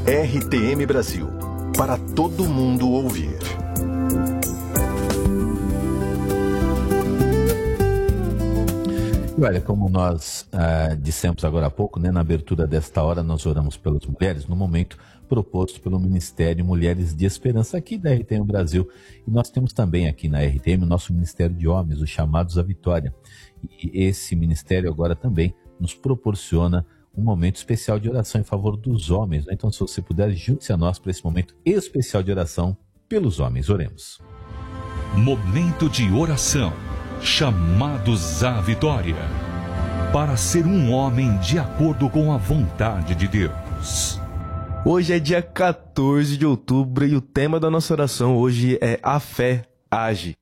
RTM Brasil, para todo mundo ouvir. E olha, como nós dissemos agora há pouco, né, na abertura desta hora, nós oramos pelas mulheres, no momento proposto pelo Ministério Mulheres de Esperança aqui da RTM Brasil. E nós temos também aqui na RTM o nosso Ministério de Homens, os Chamados à Vitória. E esse ministério agora também nos proporciona um momento especial de oração em favor dos homens, né? Então, se você puder, junte-se a nós para esse momento especial de oração pelos homens. Oremos. Momento de oração. Chamados à vitória, para ser um homem de acordo com a vontade de Deus. Hoje é dia 14 de outubro e o tema da nossa oração hoje é A Fé Age.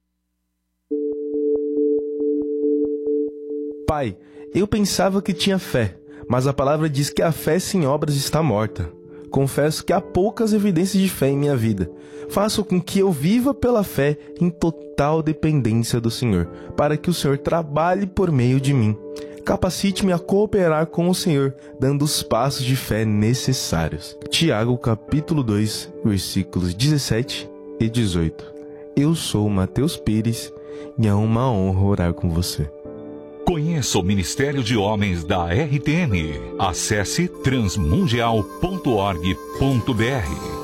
Pai, eu pensava que tinha fé, mas a palavra diz que a fé sem obras está morta. Confesso que há poucas evidências de fé em minha vida. Faça com que eu viva pela fé em total dependência do Senhor, para que o Senhor trabalhe por meio de mim. Capacite-me a cooperar com o Senhor, dando os passos de fé necessários. Tiago, capítulo 2, versículos 17 e 18. Eu sou Matheus Pires e é uma honra orar com você. Conheça o Ministério de Homens da RTM. Acesse transmundial.org.br.